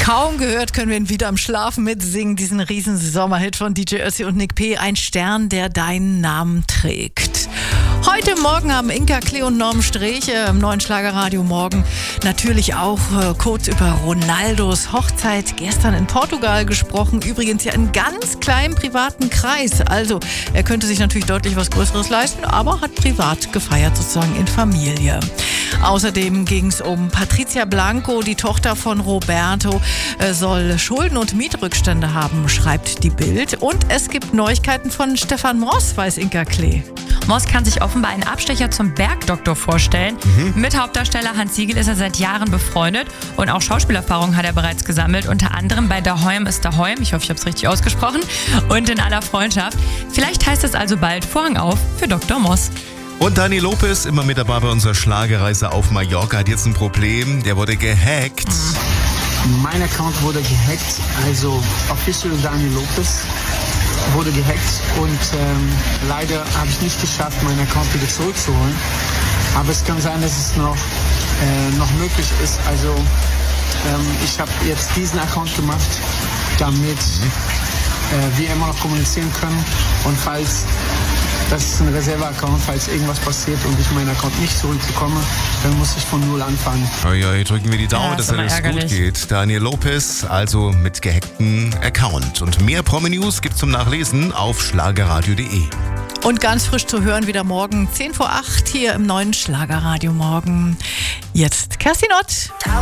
Kaum gehört, können wir ihn wieder am Schlafen mitsingen. Diesen riesen Sommerhit von DJ Össi und Nick P. Ein Stern, der deinen Namen trägt. Heute Morgen haben Inka Klee und Norm Sträche im neuen Schlagerradio Morgen natürlich auch kurz über Ronaldos Hochzeit gestern in Portugal gesprochen. Übrigens ja in ganz kleinem privaten Kreis. Also er könnte sich natürlich deutlich was Größeres leisten, aber hat privat gefeiert, sozusagen in Familie. Außerdem ging es um Patricia Blanco, die Tochter von Roberto, soll Schulden und Mietrückstände haben, schreibt die Bild. Und es gibt Neuigkeiten von Stefan Moss, weiß Inka Klee. Moss kann sich offenbar einen Abstecher zum Bergdoktor vorstellen. Mit Hauptdarsteller Hans Siegel ist er seit Jahren befreundet und auch Schauspielerfahrung hat er bereits gesammelt, unter anderem bei Daheim ist Daheim, ich hoffe, ich habe es richtig ausgesprochen, und in aller Freundschaft. Vielleicht heißt es also bald Vorhang auf für Dr. Moss. Und Dani Lopez, immer mit dabei bei unserer Schlagerreise auf Mallorca, hat jetzt ein Problem, der wurde gehackt. Mein Account wurde gehackt, also Official Dani Lopez wurde gehackt und leider habe ich nicht geschafft, meinen Account wieder zurückzuholen. Aber es kann sein, dass es noch möglich ist. Also ich habe jetzt diesen Account gemacht, damit wir immer noch kommunizieren können. Und das ist ein Reserve-Account, falls irgendwas passiert und ich meinen Account nicht zurückbekomme, dann muss ich von null anfangen. Oi, drücken wir die Daumen, Ja, dass ist alles ärgerlich. gut geht. Daniel Lopez, also mit gehacktem Account. Und mehr Promi-News gibt's zum Nachlesen auf schlagerradio.de. Und ganz frisch zu hören wieder morgen 7:50 hier im neuen Schlagerradio Morgen. Jetzt Kerstin Ott.